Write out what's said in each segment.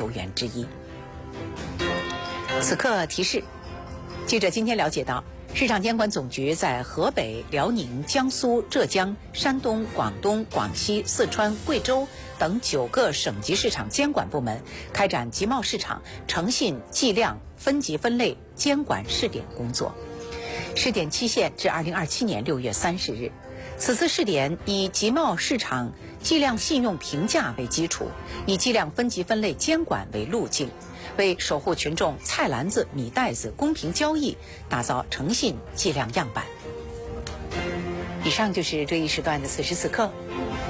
球员之一。此刻提示，记者今天了解到，市场监管总局在河北、辽宁、江苏、浙江、山东、广东、广西、四川、贵州等9个省级市场监管部门开展集贸市场诚信计量分级分类监管试点工作。试点期限至2027年6月30日。此次试点以集贸市场计量信用评价为基础，以计量分级分类监管为路径，为守护群众菜篮子、米袋子公平交易打造诚信计量样板。以上就是这一时段的此时此刻。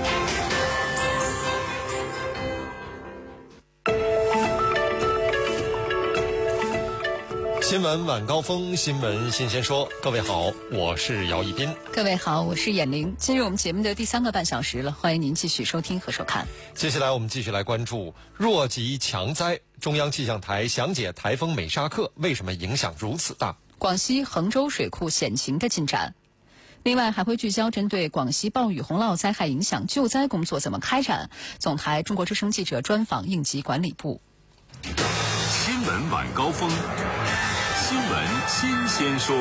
新闻晚高峰，新闻新鲜说。各位好，我是姚一斌。 各位好，我是闫玲。进入我们节目的第3个半小时了，欢迎您继续收听和收看。 接下来我们继续来关注弱级强灾。中央气象台详解台风美沙克为什么影响如此大， 广西衡州水库险情的进展。另外还会聚焦针对广西暴雨洪涝灾害影响救灾工作怎么开展。总台中国之声记者专访应急管理部。 新闻晚高峰，新闻新鲜说。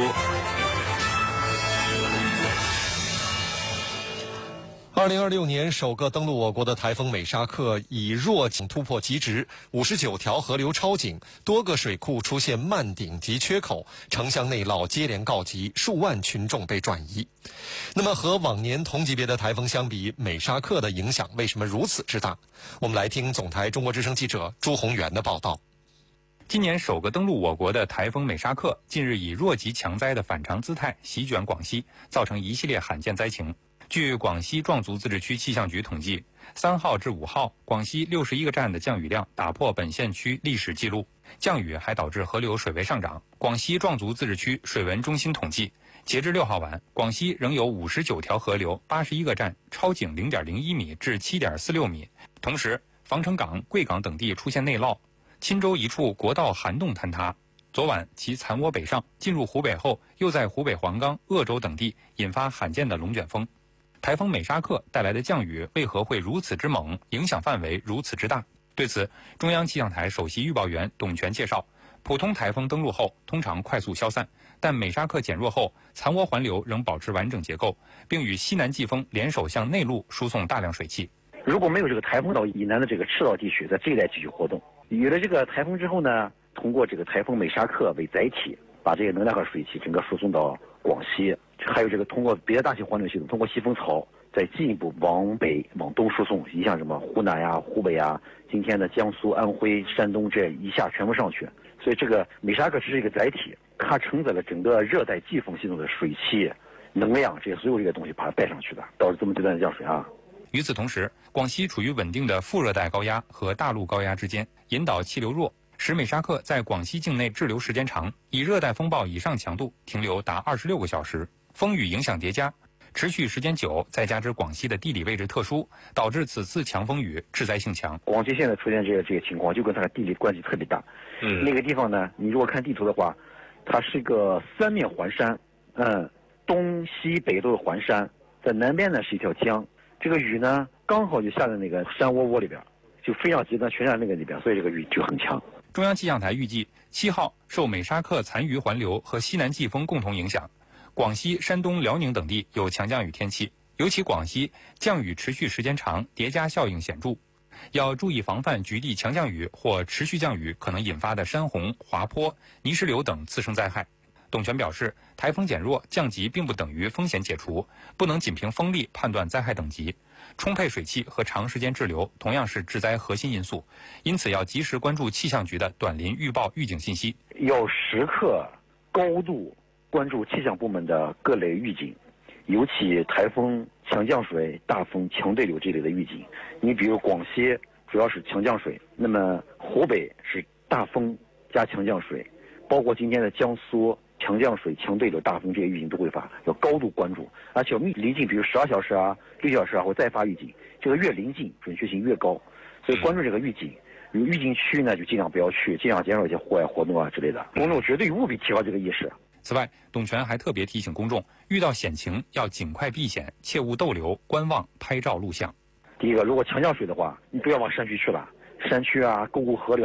2026年首个登陆我国的台风美沙克以弱警突破极值，59条河流超警，多个水库出现漫顶及缺口，城乡内涝接连告急，数万群众被转移。那么和往年同级别的台风相比，美沙克的影响为什么如此之大？我们来听总台中国之声记者朱宏元的报道。 今年首个登陆我国的台风美沙克近日以弱级强灾的反常姿态席卷广西，造成一系列罕见灾情。据广西壮族自治区气象局统计，3号至5号，广西61个站的降雨量打破本县区历史记录，降雨还导致河流水位上涨。广西壮族自治区水文中心统计，截至6号晚，广西仍有59条河流、81个站超警0.01米至7.46米。同时，防城港、贵港等地出现内涝，钦州一处国道涵洞坍塌。昨晚其残涡北上，进入湖北后，又在湖北黄冈、鄂州等地引发罕见的龙卷风。台风美沙克带来的降雨为何会如此之猛，影响范围如此之大？对此，中央气象台首席预报员董全介绍，普通台风登陆后通常快速消散，但美沙克减弱后，残涡环流仍保持完整结构，并与西南季风联手向内陆输送大量水汽。 如果没有这个台风岛以南的这个赤道地区在这一带继续活动，有了这个台风之后呢，通过这个台风美沙克为载体，把这些能量和水汽整个输送到广西，还有这个通过别的大型环流系统，通过西风槽再进一步往北往东输送，你像什么湖南呀、湖北呀，今天的江苏、安徽、山东这一下全部上去。所以这个美沙克只是一个载体，它承载了整个热带季风系统的水汽、能量这些所有这些东西把它带上去的，导致这么阶段的降水啊。 与此同时，广西处于稳定的副热带高压和大陆高压之间，引导气流弱，使美沙克在广西境内滞留时间长，以热带风暴以上强度停留达26个小时，风雨影响叠加，持续时间久，再加之广西的地理位置特殊，导致此次强风雨致灾性强。 广西现在出现这个情况，就跟它的地理关系特别大。那个地方呢，你如果看地图的话，它是一个3面环山，东西北都是环山，在南边呢是一条江。这个雨呢，刚好就下在那个山窝里边，就非常极端，全在那个里边，所以这个雨就很强。 中央气象台预计，7号受美沙克残余环流和西南季风共同影响，广西、山东、辽宁等地有强降雨天气，尤其广西降雨持续时间长，叠加效应显著，要注意防范局地强降雨或持续降雨可能引发的山洪、滑坡、泥石流等次生灾害。董全表示，台风减弱降级并不等于风险解除，不能仅凭风力判断灾害等级。充沛水汽和长时间滞留同样是致灾核心因素，因此要及时关注气象局的短临预报预警信息， 要时刻高度关注气象部门的各类预警，尤其台风、强降水、大风、强对流这类的预警。你比如广西主要是强降水，那么湖北是大风加强降水，包括今天的江苏强降水、强对流、大风这些预警都会发，要高度关注，而且临近，比如12小时啊、6小时啊，会再发预警，这个越临近准确性越高，所以关注这个预警。预警区呢，就尽量不要去，尽量减少一些户外活动啊之类的。公众绝对务必提高这个意识。 此外，董全还特别提醒公众，遇到险情要尽快避险，切勿逗留、观望、拍照录像。 第一个，如果强降水的话，你不要往山区去了，山区啊、沟湖河流